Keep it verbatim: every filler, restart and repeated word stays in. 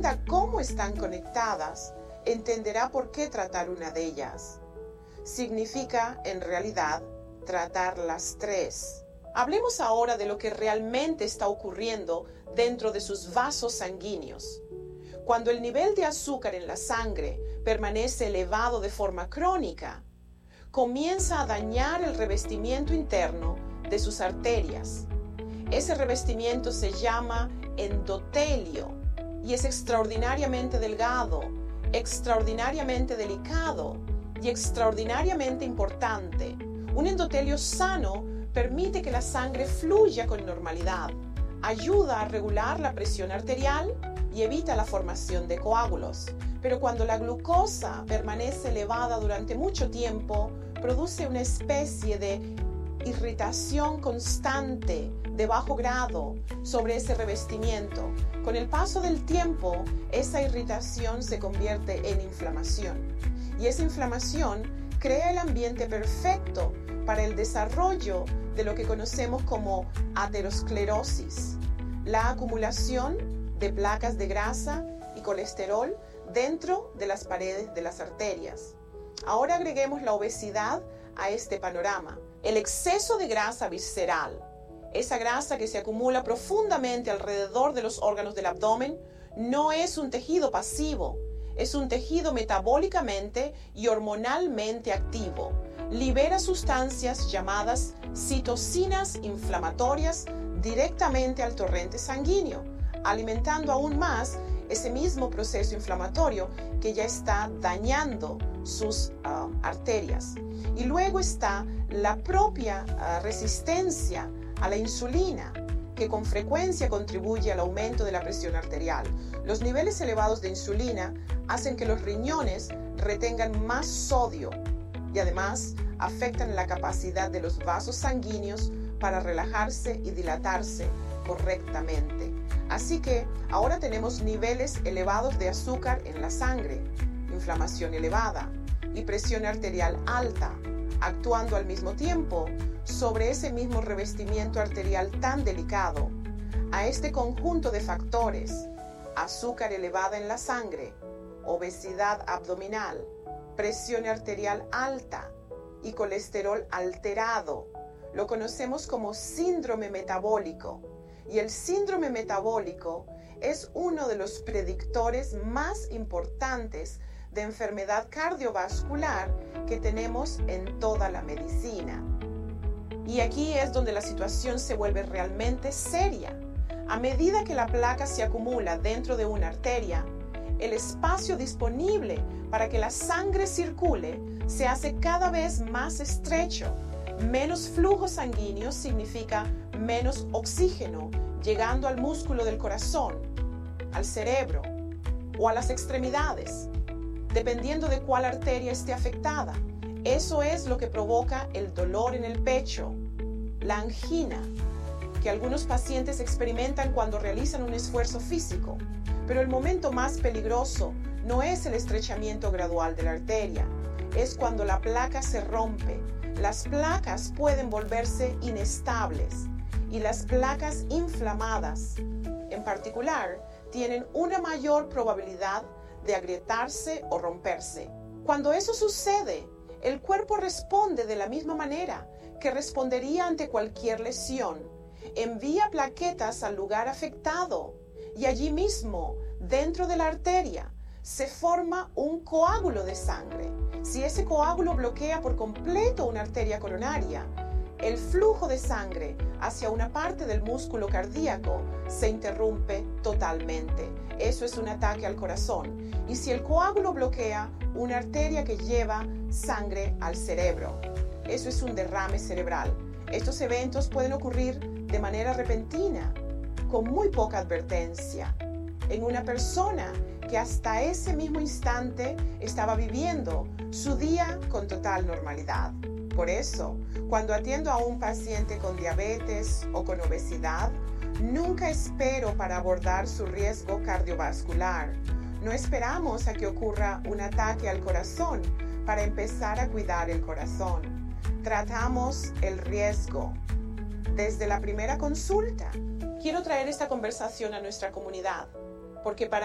entienda cómo están conectadas, entenderá por qué tratar una de ellas. Significa, en realidad, tratar las tres. Hablemos ahora de lo que realmente está ocurriendo dentro de sus vasos sanguíneos. Cuando el nivel de azúcar en la sangre permanece elevado de forma crónica, comienza a dañar el revestimiento interno de sus arterias. Ese revestimiento se llama endotelio y es extraordinariamente delgado, extraordinariamente delicado y extraordinariamente importante. Un endotelio sano permite que la sangre fluya con normalidad, ayuda a regular la presión arterial y evita la formación de coágulos. Pero cuando la glucosa permanece elevada durante mucho tiempo, produce una especie de irritación constante de bajo grado sobre ese revestimiento. Con el paso del tiempo, esa irritación se convierte en inflamación. Y esa inflamación crea el ambiente perfecto para el desarrollo de lo que conocemos como aterosclerosis, la acumulación de placas de grasa y colesterol dentro de las paredes de las arterias. Ahora agreguemos la obesidad a este panorama. El exceso de grasa visceral, esa grasa que se acumula profundamente alrededor de los órganos del abdomen, no es un tejido pasivo, es un tejido metabólicamente y hormonalmente activo. Libera sustancias llamadas citocinas inflamatorias directamente al torrente sanguíneo, alimentando aún más ese mismo proceso inflamatorio que ya está dañando sus uh, arterias. Y luego está la propia uh, resistencia a la insulina, que con frecuencia contribuye al aumento de la presión arterial. Los niveles elevados de insulina hacen que los riñones retengan más sodio y además afectan la capacidad de los vasos sanguíneos para relajarse y dilatarse correctamente. Así que ahora tenemos niveles elevados de azúcar en la sangre, inflamación elevada y presión arterial alta, actuando al mismo tiempo sobre ese mismo revestimiento arterial tan delicado. A este conjunto de factores, azúcar elevada en la sangre, obesidad abdominal, presión arterial alta y colesterol alterado, lo conocemos como síndrome metabólico. Y el síndrome metabólico es uno de los predictores más importantes de enfermedad cardiovascular que tenemos en toda la medicina. Y aquí es donde la situación se vuelve realmente seria. A medida que la placa se acumula dentro de una arteria, el espacio disponible para que la sangre circule se hace cada vez más estrecho. Menos flujo sanguíneo significa menos oxígeno llegando al músculo del corazón, al cerebro o a las extremidades, dependiendo de cuál arteria esté afectada. Eso es lo que provoca el dolor en el pecho, la angina, que algunos pacientes experimentan cuando realizan un esfuerzo físico. Pero el momento más peligroso no es el estrechamiento gradual de la arteria, es cuando la placa se rompe. Las placas pueden volverse inestables y las placas inflamadas, en particular, tienen una mayor probabilidad de agrietarse o romperse. Cuando eso sucede, el cuerpo responde de la misma manera que respondería ante cualquier lesión. Envía plaquetas al lugar afectado y allí mismo, dentro de la arteria, se forma un coágulo de sangre. Si ese coágulo bloquea por completo una arteria coronaria, el flujo de sangre hacia una parte del músculo cardíaco se interrumpe totalmente. Eso es un ataque al corazón. Y si el coágulo bloquea una arteria que lleva sangre al cerebro, eso es un derrame cerebral. Estos eventos pueden ocurrir de manera repentina, con muy poca advertencia, en una persona que hasta ese mismo instante estaba viviendo su día con total normalidad. Por eso, cuando atiendo a un paciente con diabetes o con obesidad, nunca espero para abordar su riesgo cardiovascular. No esperamos a que ocurra un ataque al corazón para empezar a cuidar el corazón. Tratamos el riesgo desde la primera consulta. Quiero traer esta conversación a nuestra comunidad, porque para